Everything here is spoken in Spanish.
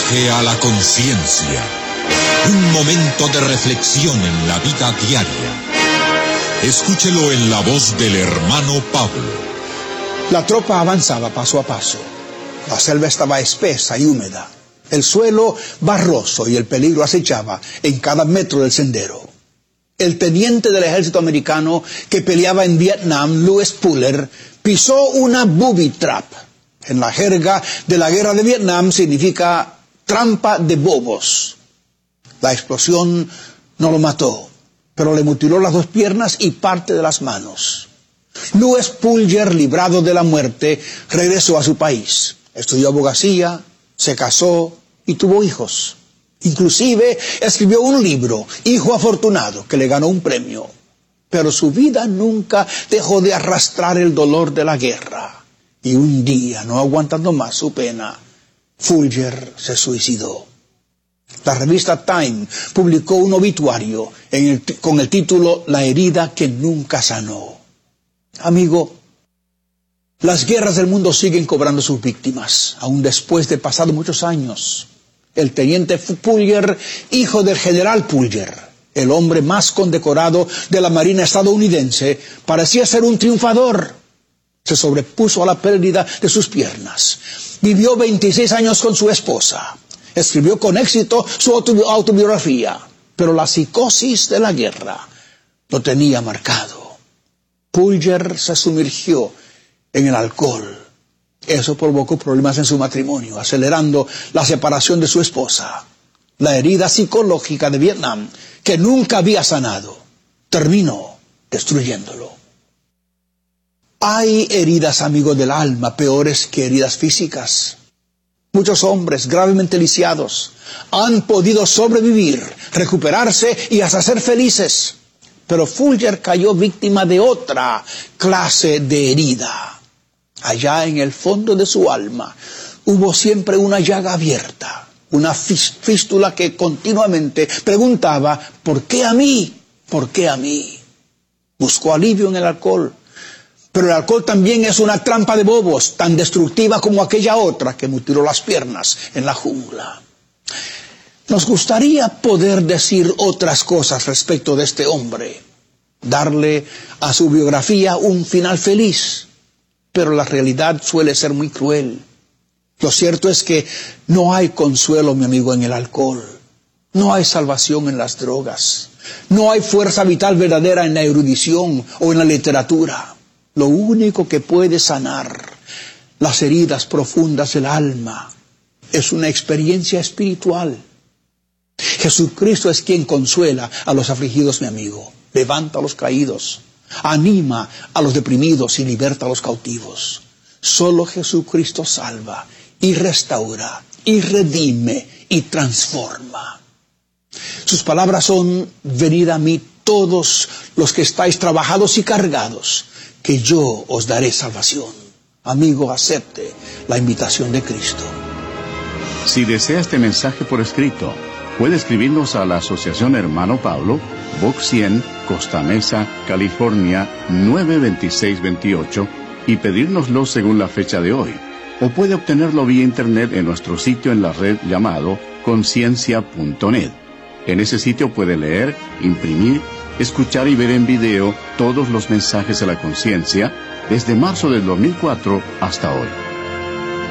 viaje a la conciencia. Un momento de reflexión en la vida diaria. Escúchelo en la voz del hermano Pablo. La tropa avanzaba paso a paso. La selva estaba espesa y húmeda. El suelo barroso y el peligro acechaba en cada metro del sendero. El teniente del ejército americano que peleaba en Vietnam, Louis Puller, pisó una booby trap. En la jerga de la guerra de Vietnam significa trampa de bobos. La explosión no lo mató, pero le mutiló las dos piernas y parte de las manos. Louis Puller, librado de la muerte, regresó a su país. Estudió abogacía, se casó y tuvo hijos. Inclusive escribió un libro, Hijo Afortunado, que le ganó un premio. Pero su vida nunca dejó de arrastrar el dolor de la guerra. Y un día, no aguantando más su pena, Puller se suicidó. La revista Time publicó un obituario con el título La herida que nunca sanó. Amigo, las guerras del mundo siguen cobrando sus víctimas, aún después de pasados muchos años. El teniente Puller, hijo del general Puller, el hombre más condecorado de la Marina estadounidense, parecía ser un triunfador. Se sobrepuso a la pérdida de sus piernas. Vivió 26 años con su esposa. Escribió con éxito su autobiografía, pero la psicosis de la guerra lo tenía marcado. Puller se sumergió en el alcohol. Eso provocó problemas en su matrimonio, acelerando la separación de su esposa. La herida psicológica de Vietnam, que nunca había sanado, terminó destruyéndolo. Hay heridas, amigos del alma, peores que heridas físicas. Muchos hombres gravemente lisiados han podido sobrevivir, recuperarse y hasta ser felices. Pero Puller cayó víctima de otra clase de herida. Allá en el fondo de su alma hubo siempre una llaga abierta, una fístula que continuamente preguntaba, ¿por qué a mí? ¿Por qué a mí? Buscó alivio en el alcohol. Pero el alcohol también es una trampa de bobos, tan destructiva como aquella otra que mutiló las piernas en la jungla. Nos gustaría poder decir otras cosas respecto de este hombre, darle a su biografía un final feliz, pero la realidad suele ser muy cruel. Lo cierto es que no hay consuelo, mi amigo, en el alcohol. No hay salvación en las drogas. No hay fuerza vital verdadera en la erudición o en la literatura. Lo único que puede sanar las heridas profundas del alma es una experiencia espiritual. Jesucristo es quien consuela a los afligidos, mi amigo. Levanta a los caídos, anima a los deprimidos y liberta a los cautivos. Solo Jesucristo salva y restaura y redime y transforma. Sus palabras son: venid a mí todos los que estáis trabajados y cargados, que yo os daré salvación. Amigo, acepte la invitación de Cristo. Si desea este mensaje por escrito, puede escribirnos a la Asociación Hermano Pablo, Box 100, Costa Mesa, California, 92628, y pedírnoslo según la fecha de hoy. O puede obtenerlo vía internet en nuestro sitio en la red llamado conciencia.net. En ese sitio puede leer, imprimir, escuchar y ver en video todos los mensajes de la conciencia desde marzo del 2004 hasta hoy.